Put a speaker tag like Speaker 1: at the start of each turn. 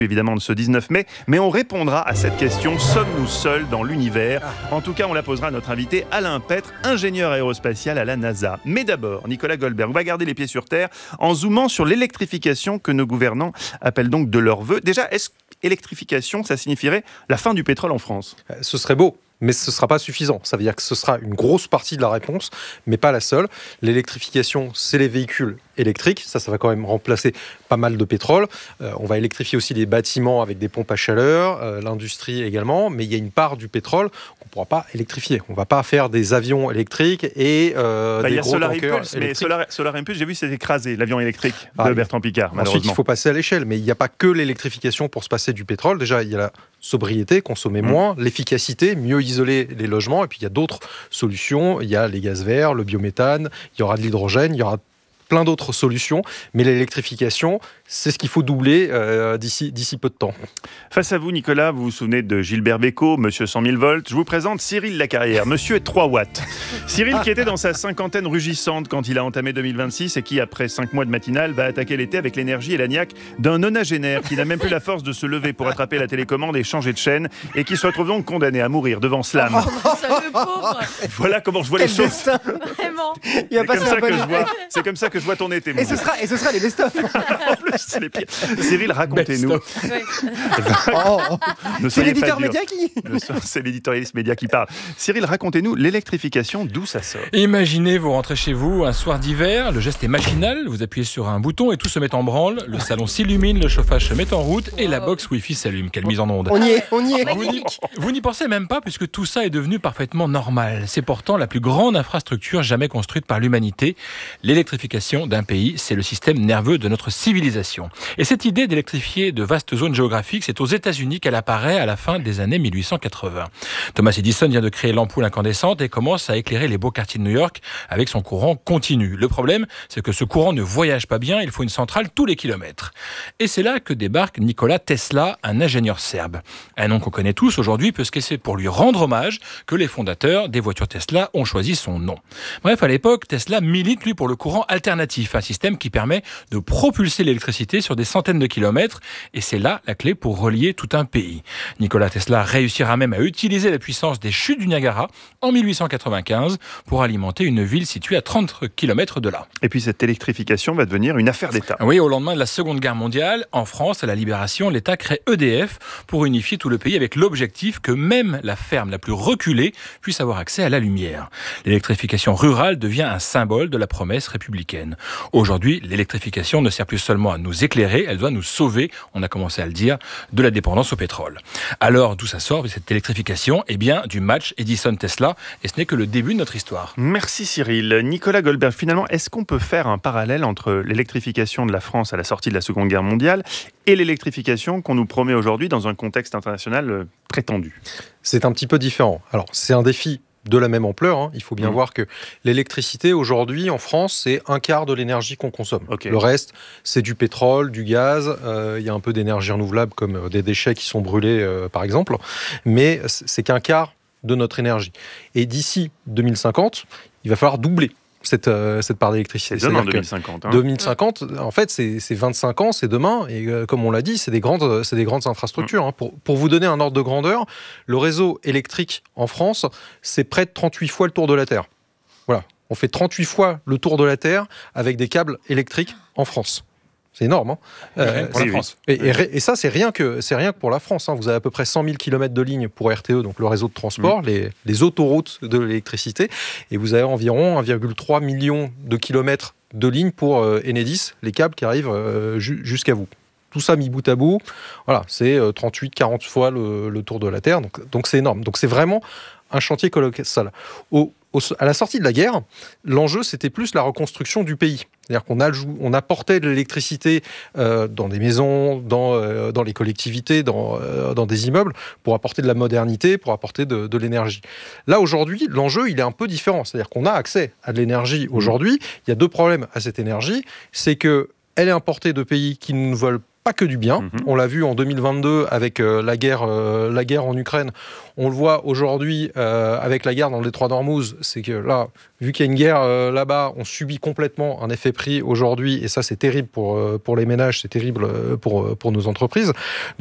Speaker 1: évidemment de ce 19 mai, mais on répondra à cette question: sommes-nous seuls dans l'univers? En tout cas, on la posera à notre invité Alain Pêtre, ingénieur aérospatial à la NASA. Mais d'abord, Nicolas Goldberg, on va garder les pieds sur terre en zoomant sur l'électrification que nos gouvernants appellent donc de leur vœu. Déjà, est-ce électrification, ça signifierait la fin du pétrole en France?
Speaker 2: Ce serait beau, mais ce ne sera pas suffisant. Ça veut dire que ce sera une grosse partie de la réponse, mais pas la seule. L'électrification, c'est les véhicules électriques. Ça va quand même remplacer pas mal de pétrole. On va électrifier aussi les bâtiments avec des pompes à chaleur, l'industrie également, mais il y a une part du pétrole qu'on ne pourra pas électrifier. On ne va pas faire des avions électriques et des gros tankers électriques.
Speaker 1: Solar Impulse, j'ai vu, c'est écrasé, l'avion électrique de Bertrand Piccard, malheureusement.
Speaker 2: Ensuite, il faut passer à l'échelle, mais il n'y a pas que l'électrification pour se passer du pétrole. Déjà, il y a la sobriété, consommer moins, l'efficacité, mieux isoler les logements, et puis il y a d'autres solutions. Il y a les gaz verts, le biométhane, il y aura de l'hydrogène, il y aura plein d'autres solutions, mais l'électrification, c'est ce qu'il faut doubler d'ici peu de temps.
Speaker 1: Face à vous, Nicolas, vous vous souvenez de Gilbert Bécaud, Monsieur 100 000 volts. Je vous présente Cyril Lacarrière, Monsieur 3 watts. Cyril qui était dans sa cinquantaine rugissante quand il a entamé 2026 et qui, après 5 mois de matinale, va attaquer l'été avec l'énergie et la niaque d'un nonagénaire qui n'a même plus la force de se lever pour attraper la télécommande et changer de chaîne, et qui se retrouve donc condamné à mourir devant Slam.
Speaker 3: Le pauvre.
Speaker 1: Voilà comment je vois les choses.
Speaker 3: Vraiment.
Speaker 1: C'est comme ça que je vois ton été.
Speaker 4: Et ce sera les best-of.
Speaker 1: En plus, c'est les pires. Cyril, racontez-nous.
Speaker 4: C'est l'éditeur média qui...
Speaker 1: C'est l'éditorialiste média qui parle. Cyril, racontez-nous l'électrification, d'où ça sort.
Speaker 5: Imaginez, vous rentrez chez vous un soir d'hiver, le geste est machinal, vous appuyez sur un bouton et tout se met en branle, le salon s'illumine, le chauffage se met en route et la box Wi-Fi s'allume. Quelle mise en onde.
Speaker 4: On y est.
Speaker 5: Vous n'y pensez même pas puisque tout ça est devenu parfaitement normal. C'est pourtant la plus grande infrastructure jamais construite par l'humanité. L'électrification d'un pays, c'est le système nerveux de notre civilisation. Et cette idée d'électrifier de vastes zones géographiques, c'est aux États-Unis qu'elle apparaît à la fin des années 1880. Thomas Edison vient de créer l'ampoule incandescente et commence à éclairer les beaux quartiers de New York avec son courant continu. Le problème, c'est que ce courant ne voyage pas bien, il faut une centrale tous les kilomètres. Et c'est là que débarque Nikola Tesla, un ingénieur serbe. Un nom qu'on connaît tous aujourd'hui, puisque c'est pour lui rendre hommage que les fondateurs des voitures Tesla ont choisi son nom. Bref, à l'époque, Tesla milite, lui, pour le courant alternatif, un système qui permet de propulser l'électricité sur des centaines de kilomètres, et c'est là la clé pour relier tout un pays. Nikola Tesla réussira même à utiliser la puissance des chutes du Niagara en 1895 pour alimenter une ville située à 30 km de là.
Speaker 1: Et puis cette électrification va devenir une affaire d'État.
Speaker 5: Oui, au lendemain de la Seconde Guerre mondiale, en France, à la Libération, l'État crée EDF pour unifier tout le pays avec l'objectif que même la ferme la plus reculée puisse avoir accès à la lumière. L'électrification rurale devient un symbole de la promesse républicaine. Aujourd'hui, l'électrification ne sert plus seulement à nous éclairer, elle doit nous sauver, on a commencé à le dire, de la dépendance au pétrole. Alors, d'où ça sort cette électrification? Eh bien, du match Edison-Tesla, et ce n'est que le début de notre histoire.
Speaker 1: Merci Cyril. Nicolas Goldberg, finalement, est-ce qu'on peut faire un parallèle entre l'électrification de la France à la sortie de la Seconde Guerre mondiale et l'électrification qu'on nous promet aujourd'hui dans un contexte international très tendu?
Speaker 2: C'est un petit peu différent. Alors, c'est un défi de la même ampleur. Il faut bien voir que l'électricité, aujourd'hui, en France, c'est un quart de l'énergie qu'on consomme.
Speaker 1: Okay.
Speaker 2: Le reste, c'est du pétrole, du gaz. Il y a un peu d'énergie renouvelable, comme des déchets qui sont brûlés, par exemple. Mais c'est qu'un quart de notre énergie. Et d'ici 2050, il va falloir doubler cette part d'électricité.
Speaker 1: C'est demain, 2050.
Speaker 2: 2050, en fait, c'est 25 ans, c'est demain. Et comme on l'a dit, c'est des grandes infrastructures. Pour vous donner un ordre de grandeur, le réseau électrique en France, c'est près de 38 fois le tour de la Terre. Voilà. On fait 38 fois le tour de la Terre avec des câbles électriques en France. C'est énorme.
Speaker 5: Pour la France.
Speaker 2: Et ça, c'est rien que pour la France. Vous avez à peu près 100 000 km de lignes pour RTE, donc le réseau de transport, les autoroutes de l'électricité. Et vous avez environ 1,3 million de kilomètres de lignes pour Enedis, les câbles qui arrivent jusqu'à vous. Tout ça mis bout à bout, voilà, c'est 38-40 fois le tour de la Terre. Donc c'est énorme. Donc c'est vraiment un chantier colossal. À la sortie de la guerre, l'enjeu, c'était plus la reconstruction du pays. C'est-à-dire qu'on apportait de l'électricité dans des maisons, dans les collectivités, dans des immeubles, pour apporter de la modernité, pour apporter de l'énergie. Là, aujourd'hui, l'enjeu, il est un peu différent. C'est-à-dire qu'on a accès à de l'énergie aujourd'hui. Il y a deux problèmes à cette énergie. C'est qu'elle est importée de pays qui ne veulent pas que du bien. On l'a vu en 2022 avec la guerre en Ukraine. On le voit aujourd'hui avec la guerre dans le détroit d'Ormuz. C'est que là, vu qu'il y a une guerre là-bas, on subit complètement un effet prix aujourd'hui. Et ça, c'est terrible pour les ménages, c'est terrible pour nos entreprises.